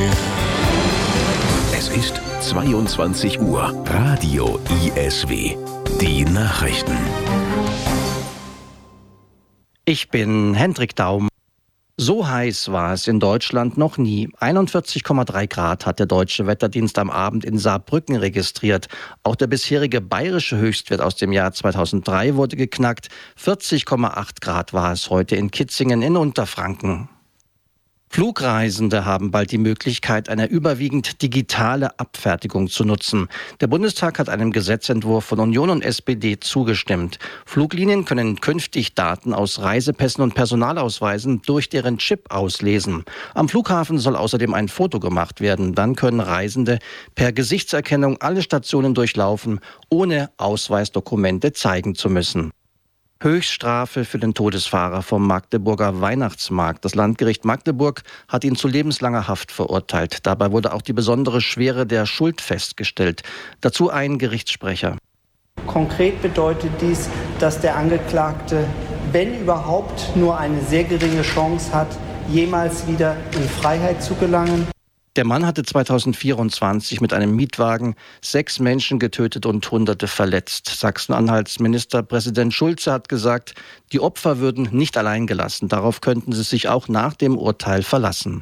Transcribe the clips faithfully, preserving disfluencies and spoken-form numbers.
Es ist zweiundzwanzig Uhr. Radio I S W. Die Nachrichten. Ich bin Hendrik Daum. So heiß war es in Deutschland noch nie. einundvierzig Komma drei Grad hat der Deutsche Wetterdienst am Abend in Saarbrücken registriert. Auch der bisherige bayerische Höchstwert aus dem Jahr zweitausenddrei wurde geknackt. vierzig Komma acht Grad war es heute in Kitzingen in Unterfranken. Flugreisende haben bald die Möglichkeit, eine überwiegend digitale Abfertigung zu nutzen. Der Bundestag hat einem Gesetzentwurf von Union und S P D zugestimmt. Fluglinien können künftig Daten aus Reisepässen und Personalausweisen durch deren Chip auslesen. Am Flughafen soll außerdem ein Foto gemacht werden. Dann können Reisende per Gesichtserkennung alle Stationen durchlaufen, ohne Ausweisdokumente zeigen zu müssen. Höchststrafe für den Todesfahrer vom Magdeburger Weihnachtsmarkt. Das Landgericht Magdeburg hat ihn zu lebenslanger Haft verurteilt. Dabei wurde auch die besondere Schwere der Schuld festgestellt. Dazu ein Gerichtssprecher. Konkret bedeutet dies, dass der Angeklagte, wenn überhaupt, nur eine sehr geringe Chance hat, jemals wieder in Freiheit zu gelangen. Der Mann hatte zweitausendvierundzwanzig mit einem Mietwagen sechs Menschen getötet und Hunderte verletzt. Sachsen-Anhalts Ministerpräsident Schulze hat gesagt, die Opfer würden nicht allein gelassen. Darauf könnten sie sich auch nach dem Urteil verlassen.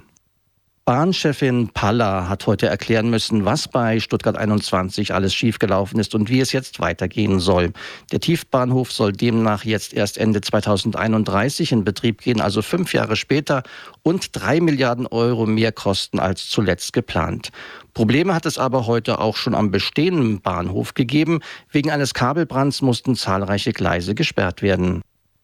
Bahnchefin Palla hat heute erklären müssen, was bei Stuttgart einundzwanzig alles schiefgelaufen ist und wie es jetzt weitergehen soll. Der Tiefbahnhof soll demnach jetzt erst Ende zweitausendeinunddreißig in Betrieb gehen, also fünf Jahre später, und drei Milliarden Euro mehr kosten als zuletzt geplant. Probleme hat es aber heute auch schon am bestehenden Bahnhof gegeben. Wegen eines Kabelbrands mussten zahlreiche Gleise gesperrt werden.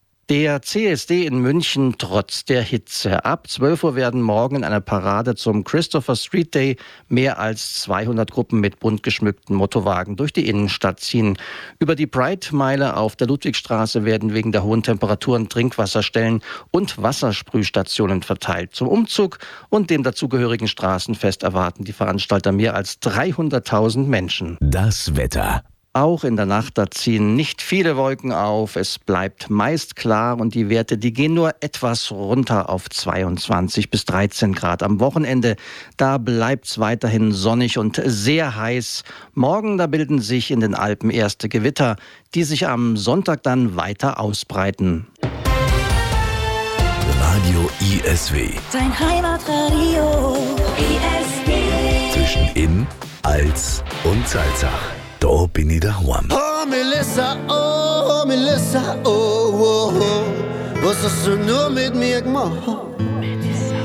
Der C S D in München trotz der Hitze. Ab zwölf Uhr werden morgen in einer Parade zum Christopher Street Day mehr als zweihundert Gruppen mit bunt geschmückten Motorwagen durch die Innenstadt ziehen. Über die Pride-Meile auf der Ludwigstraße werden wegen der hohen Temperaturen Trinkwasserstellen und Wassersprühstationen verteilt. Zum Umzug und dem dazugehörigen Straßenfest erwarten die Veranstalter mehr als dreihunderttausend Menschen. Das Wetter. Auch in der Nacht, da ziehen nicht viele Wolken auf. Es bleibt meist klar und die Werte, die gehen nur etwas runter auf zweiundzwanzig bis dreizehn Grad. Am Wochenende, da bleibt es weiterhin sonnig und sehr heiß. Morgen, da bilden sich in den Alpen erste Gewitter, die sich am Sonntag dann weiter ausbreiten. Radio I S W. Dein Heimatradio I S W. Zwischen Inn, Als und Salzach. Da bin ich daheim. Oh, Melissa, oh, Melissa, oh, oh, oh. Was hast du nur mit mir gemacht?